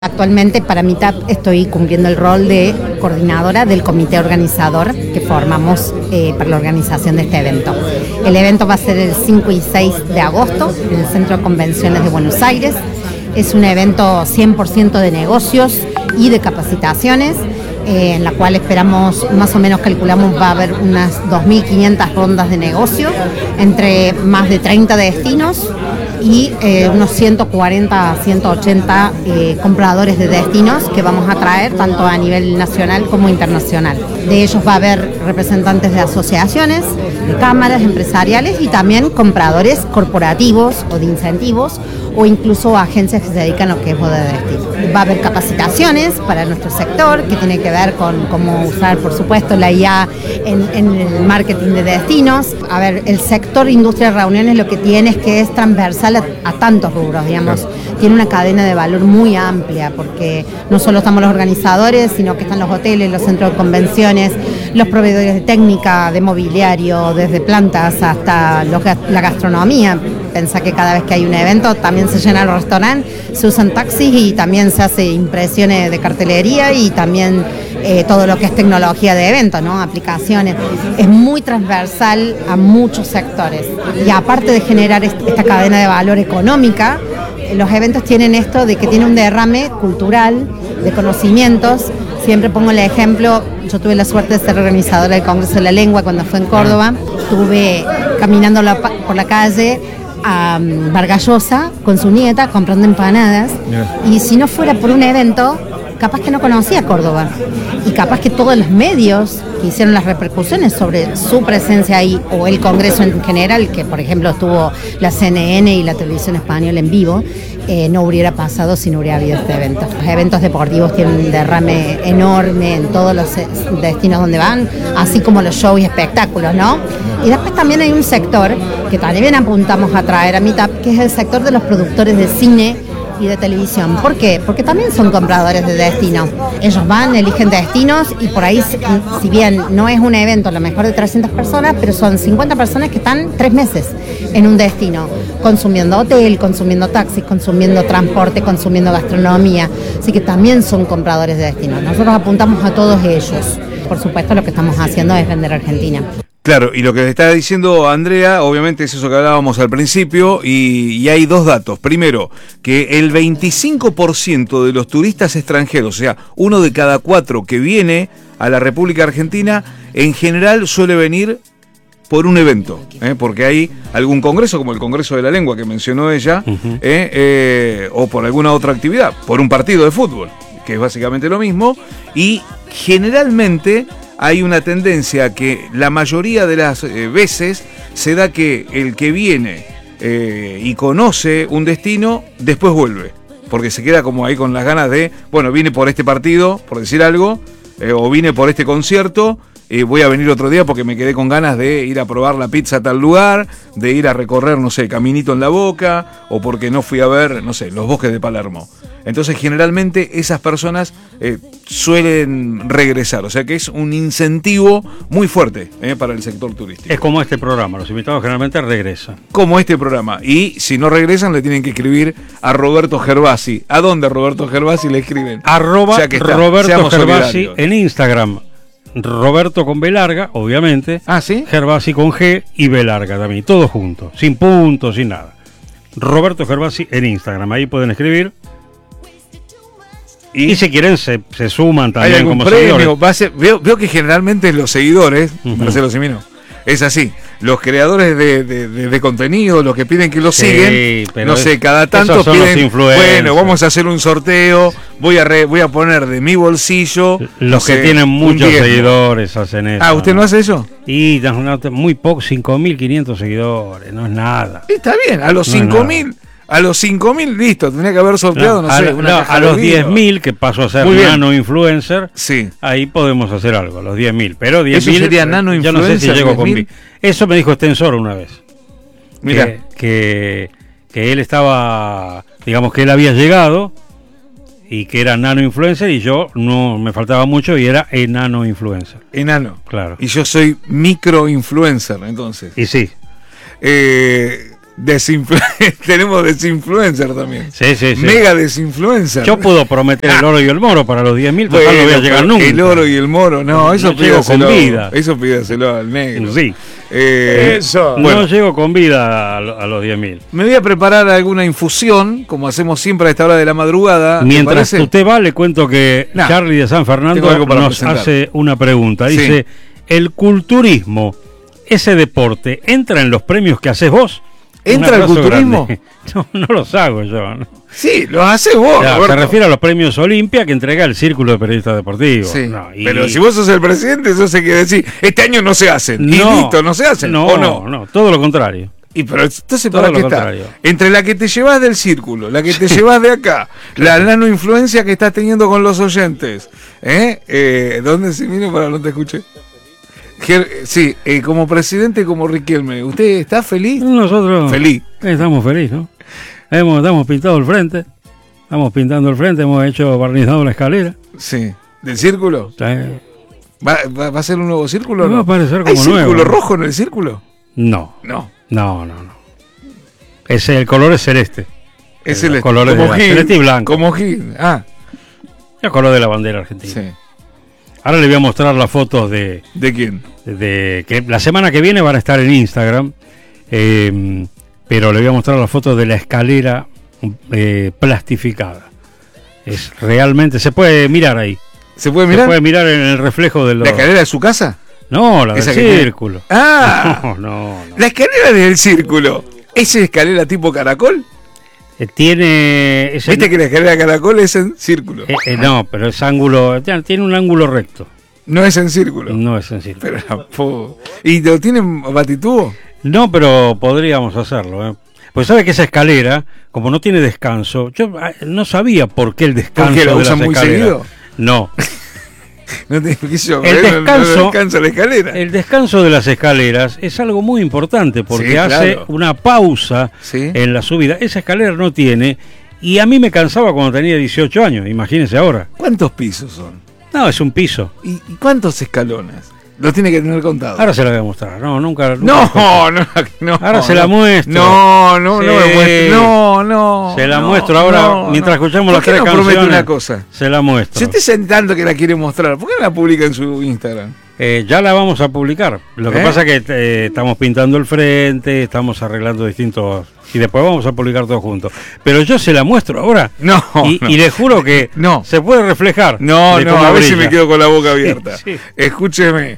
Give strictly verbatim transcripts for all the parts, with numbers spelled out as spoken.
Actualmente para Meetup estoy cumpliendo el rol de coordinadora del comité organizador que formamos eh, para la organización de este evento. El evento va a ser el cinco y seis de agosto en el Centro de Convenciones de Buenos Aires. Es un evento cien por ciento de negocios y de capacitaciones, eh, en la cual esperamos, más o menos calculamos, va a haber unas dos mil quinientas rondas de negocio entre más de treinta destinos y eh, unos ciento cuarenta a ciento ochenta eh, compradores de destinos que vamos a traer tanto a nivel nacional como internacional. De ellos va a haber representantes de asociaciones, de cámaras empresariales y también compradores corporativos o de incentivos o incluso agencias que se dedican a lo que es boda de destino. Va a haber capacitaciones para nuestro sector que tiene que ver con cómo usar, por supuesto, la I A en, en el marketing de destinos. A ver, el sector industria de reuniones lo que tiene es que es transversal a, a tantos rubros, digamos. Tiene una cadena de valor muy amplia porque no solo estamos los organizadores, sino que están los hoteles, los centros de convenciones, los proveedores de técnica, de mobiliario, desde plantas hasta los, la gastronomía. Pensá que cada vez que hay un evento también se llenan los restaurantes, se usan taxis y también se hace impresiones de cartelería y también eh, todo lo que es tecnología de evento, ¿no? Aplicaciones. Es muy transversal a muchos sectores. Y aparte de generar est- esta cadena de valor económica, los eventos tienen esto de que tiene un derrame cultural, de conocimientos. Siempre pongo el ejemplo, yo tuve la suerte de ser organizadora del Congreso de la Lengua cuando fue en Córdoba. Estuve caminando la, por la calle a um, Vargas Llosa con su nieta comprando empanadas. Yeah. Y si no fuera por un evento, capaz que no conocía Córdoba. Y capaz que todos los medios que hicieron las repercusiones sobre su presencia ahí, o el Congreso en general, que por ejemplo estuvo la C N N y la televisión española en vivo, eh, no hubiera pasado si no hubiera habido este evento. Los eventos deportivos tienen un derrame enorme en todos los destinos donde van, así como los shows y espectáculos, ¿no? Y después también hay un sector que también apuntamos a traer a Meetup, que es el sector de los productores de cine y de televisión. ¿Por qué? Porque también son compradores de destino. Ellos van, eligen destinos y por ahí, si bien no es un evento a lo mejor de trescientas personas, pero son cincuenta personas que están tres meses en un destino, consumiendo hotel, consumiendo taxis, consumiendo transporte, consumiendo gastronomía. Así que también son compradores de destino. Nosotros apuntamos a todos ellos. Por supuesto, lo que estamos haciendo es vender Argentina. Claro, y lo que está diciendo Andrea, obviamente es eso que hablábamos al principio, y, y hay dos datos. Primero, que el veinticinco por ciento de los turistas extranjeros, o sea, uno de cada cuatro que viene a la República Argentina, en general suele venir por un evento, ¿eh? Porque hay algún congreso, como el Congreso de la Lengua que mencionó ella, uh-huh. eh, eh, o por alguna otra actividad, por un partido de fútbol, que es básicamente lo mismo, y generalmente hay una tendencia que la mayoría de las eh, veces se da que el que viene eh, y conoce un destino, después vuelve. Porque se queda como ahí con las ganas de, bueno, vine por este partido, por decir algo, eh, o vine por este concierto, eh, voy a venir otro día porque me quedé con ganas de ir a probar la pizza a tal lugar, de ir a recorrer, no sé, Caminito en la Boca, o porque no fui a ver, no sé, los bosques de Palermo. Entonces, generalmente, esas personas eh, suelen regresar. O sea que es un incentivo muy fuerte eh, para el sector turístico. Es como este programa, los invitados generalmente regresan. Como este programa. Y si no regresan, le tienen que escribir a Roberto Gervasi. ¿A dónde Roberto Gervasi le escriben? Arroba o sea que está, Roberto Gervasi en Instagram. Roberto con B larga, obviamente. Ah, ¿sí? Gervasi con G y B larga también. Todo junto, sin puntos, sin nada. Roberto Gervasi en Instagram. Ahí pueden escribir. Y, y si quieren se, se suman también. ¿Hay algún como premio? seguidores. Va a ser, veo, veo que generalmente los seguidores, uh-huh. Marcelo Cimino, es así. Los creadores de, de, de, de contenido, los que piden que los sí, siguen, no sé, cada tanto piden, bueno, vamos a hacer un sorteo, voy a re, voy a poner de mi bolsillo. Los no que sé, tienen muchos seguidores hacen eso. Ah, ¿usted no hace eso? Y muy poco, cinco mil quinientos seguidores, no es nada. Está bien, a los no cinco mil... A los cinco mil, listo, tendría que haber sorteado, no, no a, sé, una no, caja a los de diez mil, que pasó a ser nano influencer, sí. Ahí podemos hacer algo, a los diez mil. Pero diez mil. ¿Eso sería nano influencer? Yo no sé si llego con mi... Eso me dijo Extensor una vez. Mira. Que, que, que él estaba, digamos que él había llegado y que era nano influencer y yo no me faltaba mucho y era enano influencer. Enano. Claro. Y yo soy micro influencer, entonces. Y sí. Eh. Desinflu tenemos desinfluencer también. Sí, sí, sí. Mega desinfluencer. Yo puedo prometer el oro y el moro para los diez mil, total bueno, no voy a llegar nunca. El oro y el moro, no, eso no llego con vida. Eso pídaselo al negro. Sí. Eh, eso. Bueno, no llego con vida a, a los diez mil. Me voy a preparar alguna infusión, como hacemos siempre a esta hora de la madrugada. Mientras usted va, le cuento que nah, Charlie de San Fernando nos presentar. hace una pregunta. Dice, sí. ¿El culturismo, ese deporte, entra en los premios que haces vos? ¿Entra el culturismo? No, no los hago yo. ¿no? Sí, los haces vos. Claro, se refiere a los premios Olimpia que entrega el Círculo de Periodistas Deportivos. Sí, no, y... Pero si vos sos el presidente, eso se quiere decir, este año no se hacen. No, y listo, no se hacen. No, ¿o no? no, todo lo contrario. Y pero entonces, todo ¿para qué contrario. está? Entre la que te llevas del círculo, la que te llevas de acá, la nano influencia que estás teniendo con los oyentes. ¿Eh? eh ¿Dónde se vino para no te escuché? Sí, eh, como presidente, como Riquelme, ¿usted está feliz? Nosotros feliz. Estamos felices, ¿no? Hemos, estamos pintado el frente, estamos pintando el frente, hemos hecho barnizado la escalera. Sí. ¿Del círculo? Sí. ¿Va, va, va a ser un nuevo círculo o no? Va a parecer como ¿Hay círculo nuevo, rojo en el círculo? No. No. No, no, no. Ese, el color es celeste. Es celeste. Como Gil, celeste y blanco. Como Gil. Ah. El color de la bandera argentina. Sí. Ahora le voy a mostrar las fotos de... ¿De quién? De, de que la semana que viene van a estar en Instagram, eh, pero le voy a mostrar las fotos de la escalera eh, plastificada. Es realmente, se puede mirar ahí. ¿Se puede mirar? Se puede mirar en el reflejo de los... ¿La escalera de su casa? No, la del círculo. Que... Ah, no, no, no. La escalera del círculo. ¿Es escalera tipo caracol? Tiene... Ese, ¿Viste que la escalera caracol es en círculo? Eh, eh, no, pero es ángulo... Tiene un ángulo recto. No es en círculo. No es en círculo. Pero, ¿y lo tienen batitubo? No, pero podríamos hacerlo. ¿eh? Pues sabe que esa escalera, como no tiene descanso, yo no sabía por qué el descanso. ¿Por qué la de usan las muy escaleras. seguido? No. No te, yo, el descanso, no descansa la escalera. El descanso de las escaleras es algo muy importante porque sí, hace claro. una pausa sí. en la subida. Esa escalera no tiene, y a mí me cansaba cuando tenía dieciocho años, imagínense ahora. ¿Cuántos pisos son? No, es un piso. ¿Y, y cuántos escalones? Lo tiene que tener contado. Ahora se la voy a mostrar. No, nunca. nunca no, no, no. Ahora no, se la muestro. No, no, sí. no me muestre. No, no. Se la no, muestro ahora no, mientras no. escuchamos las tres no canciones. promete una cosa? Se la muestro. Si usted sentando que la quiere mostrar, ¿por qué no la publica en su Instagram? Eh, ya la vamos a publicar. Lo que ¿Eh? pasa es que eh, estamos pintando el frente, estamos arreglando distintos... Y después vamos a publicar todo juntos. Pero yo se la muestro ahora. No. Y, no. y le juro que no. se puede reflejar. No, no, a ver si me quedo con la boca abierta. Sí, sí. Escúcheme.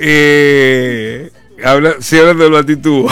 Eh, habla, sí, hablando del batitubo.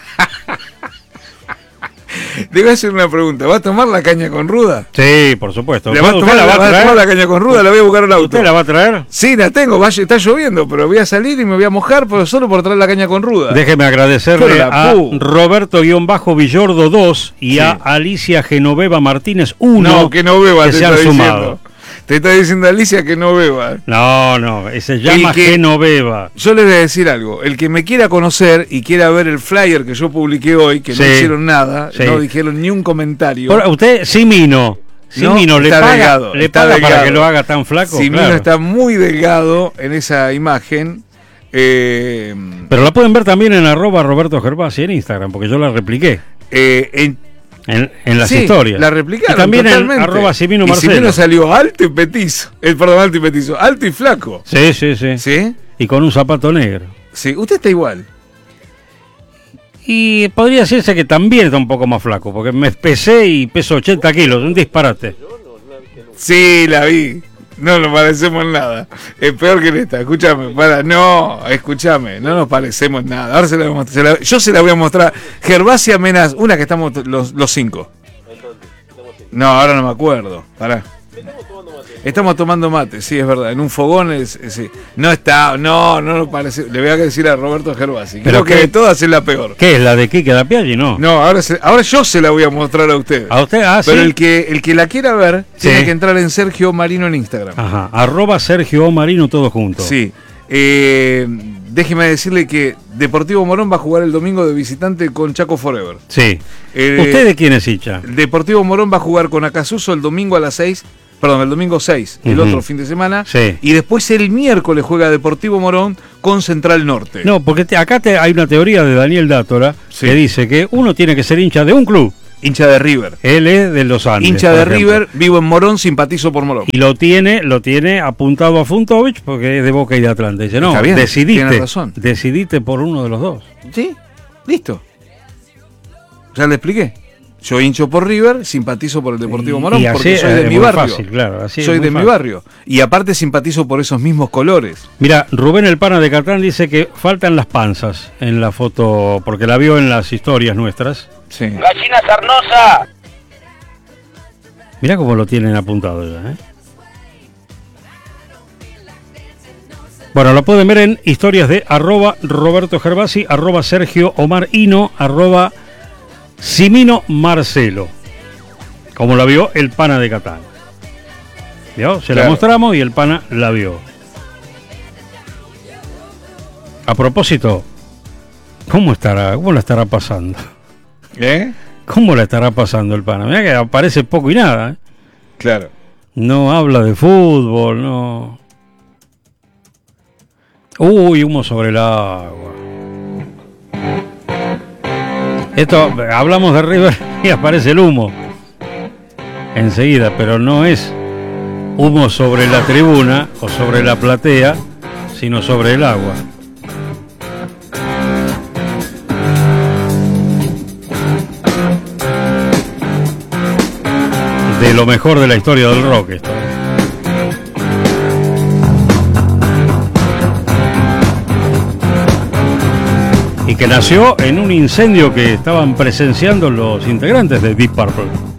Debe hacer una pregunta. ¿Va a tomar la caña con ruda? Sí, por supuesto. ¿Le va a tomar, la, va a traer? ¿Va a tomar la caña con ruda? La voy a buscar al auto. ¿Usted la va a traer? Sí, la tengo. Va, está lloviendo, pero voy a salir y me voy a mojar, pero solo por traer la caña con ruda. Déjeme agradecerle a Roberto-Villordo dos y sí. a Alicia Genoveva Martínez uno. No, que no beba, que te se han está sumado. Diciendo. Te está diciendo Alicia que no beba. No, no, se llama que, Genoveva. Yo le voy a decir algo. El que me quiera conocer y quiera ver el flyer que yo publiqué hoy, que sí. no hicieron nada, sí. no dijeron ni un comentario. Por, usted, Simino, Simino, no, ¿le paga, delgado, ¿le paga delgado. para que lo haga tan flaco? Simino claro. está muy delgado en esa imagen. Eh, Pero la pueden ver también en arroba Roberto Gervasi en Instagram, porque yo la repliqué. Eh, en, En, en las sí, historias. La replicaron. Y también totalmente. en arroba Simino y Marcelo. Simino salió alto y petizo. El, perdón, alto y petizo. Alto y flaco. Sí, sí, sí. ¿Sí? Y con un zapato negro. Sí, usted está igual. Y podría decirse que también está un poco más flaco, porque me pesé y peso ochenta kilos, un disparate. Sí, la vi. No nos parecemos nada. Es peor que en esta. Escúchame, para. No, escúchame. No nos parecemos nada. Ahora se la voy a mostrar. Se la, yo se la voy a mostrar. Gervasia Menas, una que estamos los, los cinco. No, ahora no me acuerdo. Pará. Estamos tomando mate, sí, es verdad. En un fogón, es, es, sí. No está, no, no nos parece. Le voy a decir a Roberto Gervasi. Creo que de todas es la peor. ¿Qué es la de Quique da Piaggi? No. No, ahora, se, ahora yo se la voy a mostrar a usted. ¿A usted? Ah, Pero sí. el que, el que la quiera ver, sí. tiene que entrar en Sergio Marino en Instagram. Ajá, arroba Sergio Marino, todo junto. Sí. Eh, déjeme decirle que Deportivo Morón va a jugar el domingo de visitante con Chaco Forever. Sí. Eh, ¿Usted de quién es hincha? Deportivo Morón va a jugar con Acasuso el domingo a las seis perdón, el domingo seis, el Uh-huh. otro fin de semana, Sí. y después el miércoles juega Deportivo Morón con Central Norte. No, porque te- acá te- hay una teoría de Daniel Dátora Sí. que dice que uno tiene que ser hincha de un club. Hincha de River. Él es de los Andes. Hincha por de ejemplo. River, vivo en Morón, simpatizo por Morón. Y lo tiene, lo tiene apuntado a Funtovich porque es de Boca y de Atlanta. Dice, no, Está bien, decidite, tiene razón. decidite por uno de los dos. Sí, listo. Ya le expliqué. Yo hincho por River, simpatizo por el Deportivo Y- Morón, y así porque soy de es mi muy barrio. fácil, claro, así es soy muy de mi fácil. barrio. Y aparte simpatizo por esos mismos colores. Mira, Rubén el Pana de Catán dice que faltan las panzas en la foto, porque la vio en las historias nuestras. Sí. ¡Gallina sarnosa! Mirá cómo lo tienen apuntado ya, ¿eh? Bueno, lo pueden ver en historias de arroba Roberto Gervasi, arroba Sergio Omar Hino, arroba Simino Marcelo. Como la vio el Pana de Catán. ¿Vio? Se la Claro. mostramos y el Pana la vio. A propósito, ¿cómo estará, cómo la estará pasando? ¿Eh? ¿Cómo la estará pasando el Pana? Mirá que aparece poco y nada, ¿eh? Claro. No habla de fútbol, no. Uy, humo sobre el agua. Esto, hablamos de River y aparece el humo. Enseguida, pero no es humo sobre la tribuna o sobre la platea, sino sobre el agua. De lo mejor de la historia del rock esto. Y que nació en un incendio que estaban presenciando los integrantes de Deep Purple.